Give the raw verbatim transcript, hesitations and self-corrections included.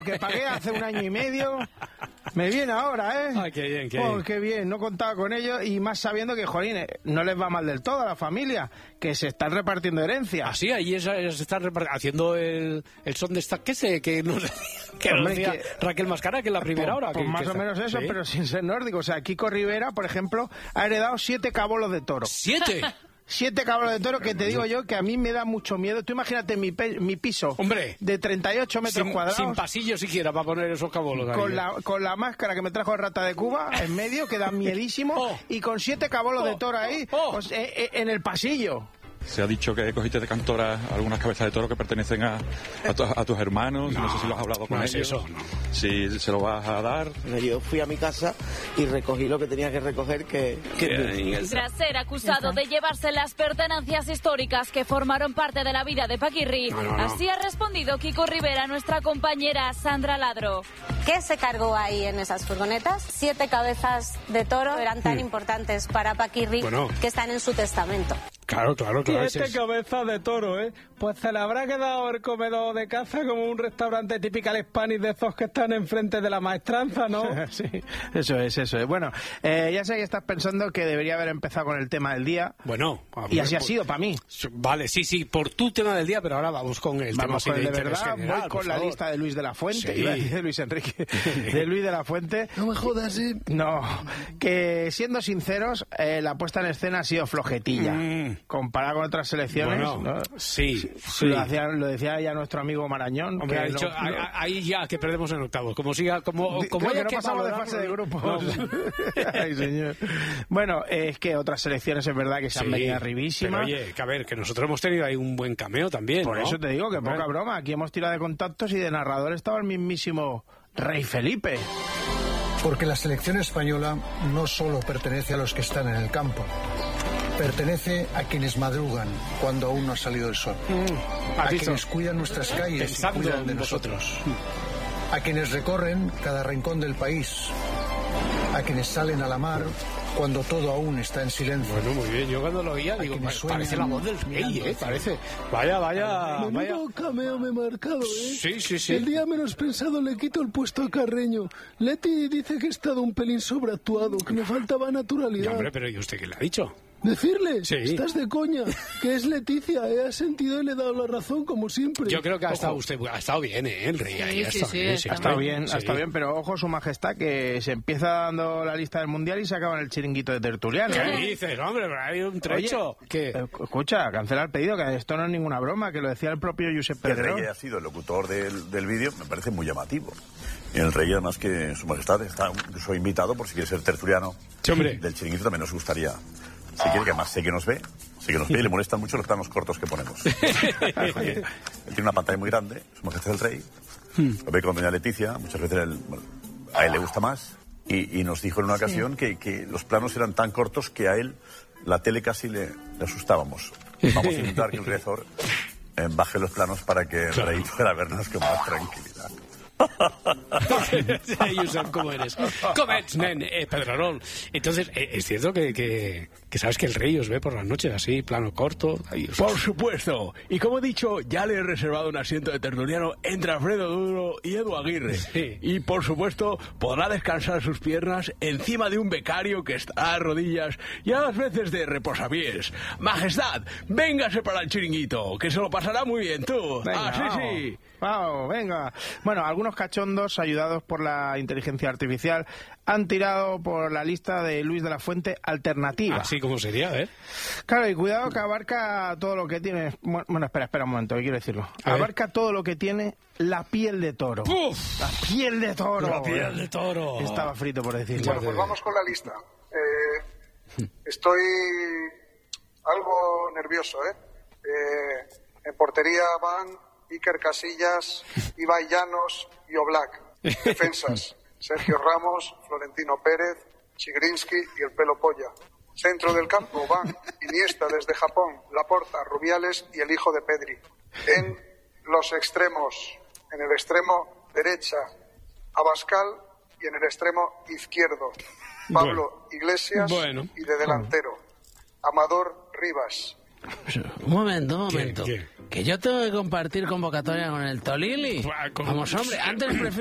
que pagué hace un año y medio, me viene ahora, ¿eh? Ay, qué bien, qué oh, bien. qué bien, no contaba con ellos y más sabiendo que, jolín, no les va mal del todo a la familia, que se están repartiendo herencia. Ah, sí, ahí se están haciendo el, el son de esta que se que nos, que nos decía que, Raquel Mascara, que es la primera pues, hora. Pues que, más que o está, menos eso, ¿sí? Pero sin ser nórdico. O sea, Kiko Rivera, por ejemplo, ha heredado siete cabolos de toro. ¿Siete? Siete caballos de toro que te digo yo que a mí me da mucho miedo. Tú imagínate mi, pe mi piso. Hombre, de treinta y ocho metros sin, cuadrados. Sin pasillo siquiera para poner esos cabolos. Con ahí, la, ¿eh? con la máscara que me trajo el Rata de Cuba en medio, que da miedísimo. Oh. Y con siete cabolos oh. de toro ahí oh. pues, eh, eh, en el pasillo. Se ha dicho que cogiste de cantora algunas cabezas de toro que pertenecen a, a, tu, a tus hermanos. No, no sé si lo has hablado con no ellos. Es eso, no. Si se lo vas a dar. Yo fui a mi casa y recogí lo que tenía que recoger. Que, que... Tras ser acusado de llevarse las pertenencias históricas que formaron parte de la vida de Paquirri, no, no, no. así ha respondido Kiko Rivera, nuestra compañera Sandra Ladro. ¿Qué se cargó ahí en esas furgonetas? Siete cabezas de toro eran tan hmm. importantes para Paquirri bueno. que están en su testamento. Claro, claro, claro. Siete es... cabezas de toro, ¿eh? Pues se le habrá quedado el comedor de caza como un restaurante typical Spanish de esos que están enfrente de la maestranza, ¿no? Sí, eso es, eso es. Bueno, eh, ya sé que estás pensando que debería haber empezado con el tema del día. Bueno. Y así ha sido para mí. Vale, sí, sí, por tu tema del día, pero ahora vamos con el vamos tema con el de de verdad, general, voy con la favor. lista de Luis de la Fuente, sí. iba a decir de Luis Enrique, de Luis de la Fuente. No me jodas, ¿eh? No, que siendo sinceros, eh, la puesta en escena ha sido flojetilla, mm. comparada con otras selecciones. Bueno, ¿no? sí, sí. sí. Lo, hacía, lo decía ya nuestro amigo Marañón. Hombre, que ha dicho, no, no. ahí ya que perdemos en octavos, como siga, como, como Creo haya que no que pasamos de fase de grupos. No. Ay, señor. Bueno, es que otras selecciones es verdad que se sí, han venido arribísimas. Pero oye, que a ver, que nosotros hemos tenido ahí un buen cameo también. Por ¿no? eso te digo que poca broma. Aquí hemos tirado de contactos y de narrador estaba el mismísimo Rey Felipe. Porque la selección española no solo pertenece a los que están en el campo, pertenece a quienes madrugan cuando aún no ha salido el sol, mm, a quienes cuidan nuestras calles y cuidan de nosotros, a quienes recorren cada rincón del país, a quienes salen a la mar cuando todo aún está en silencio. Bueno, muy bien. Yo cuando lo oía digo, parece la voz del rey, ¿eh? Parece. Vaya, vaya, Menudo vaya. cameo me he marcado, ¿eh? Sí, sí, sí. El día menos pensado le quito el puesto a Carreño. Leti dice que he estado un pelín sobreactuado, que me faltaba naturalidad. Ya, hombre, pero ¿y usted qué le ha dicho? Decirle, sí. Estás de coña, que es Leticia, he ¿eh? sentido y le he dado la razón como siempre. Yo creo que ha ojo. estado usted, ha estado bien, ¿eh? El rey, sí, ahí, ha sí, estado sí, bien, sí, ha estado bien, sí. ha estado bien, pero ojo su majestad que se empieza dando la lista del mundial y se acaba en el chiringuito de tertuliano. ¿Qué ¿eh? dices, hombre? Hay un trecho. Oye, ¿Qué? Eh, escucha, cancela el pedido, que esto no es ninguna broma, que lo decía el propio Josep Pedrerol. Que el rey ha sido el locutor del, del vídeo, me parece muy llamativo. Y el rey, además, que su majestad está soy invitado por si quiere ser tertuliano sí, hombre. del chiringuito, también nos gustaría. Si quiere, que además sé que nos ve, sé que nos ve y le molestan mucho los planos cortos que ponemos. Él tiene una pantalla muy grande, su majestad el rey, lo ve con doña Leticia, muchas veces él, bueno, a él le gusta más, y, y nos dijo en una ocasión sí. que, que los planos eran tan cortos que a él la tele casi le, le asustábamos. Vamos a intentar que el rezor eh, baje los planos para que el rey pueda vernos con más tranquilidad. Josep, ¿cómo eres? ¿Cómo eres, nen? Eh, Pedrerol. Entonces, eh, es cierto que, que, que sabes que el rey os ve por las noches así, plano corto. Ahí os... Por supuesto. Y como he dicho, ya le he reservado un asiento de tertuliano entre Alfredo Duro y Edu Aguirre. Sí. Y por supuesto, podrá descansar sus piernas encima de un becario que está a rodillas y a las veces de reposapiés. Majestad, véngase para el chiringuito, que se lo pasará muy bien tú. Venga, ah, sí, vamos. sí. Vamos, venga. Bueno, algunos cachondos ayudados por la inteligencia artificial han tirado por la lista de Luis de la Fuente alternativa. Así como sería, ¿eh? Claro, y cuidado que abarca todo lo que tiene... Bueno, espera, espera un momento, que quiero decirlo. A abarca ver. todo lo que tiene la piel de toro. ¡Uf! La piel de toro. La piel de toro. Estaba frito por decirlo. Bueno, pues vamos con la lista. Eh, estoy algo nervioso, ¿eh? eh en portería van Iker Casillas, Ibai Llanos y Oblak. Defensas, Sergio Ramos, Florentino Pérez, Chigrinsky y el Pelo Polla. Centro del campo van Iniesta desde Japón, Laporta, Rubiales y el hijo de Pedri. En los extremos, en el extremo derecha, Abascal y en el extremo izquierdo, Pablo bueno. Iglesias bueno. y de delantero, Amador Rivas. Un momento, un momento. ¿Qué, qué? Que yo tengo que compartir convocatoria con el Tolili. Vamos, hombre, antes prefiero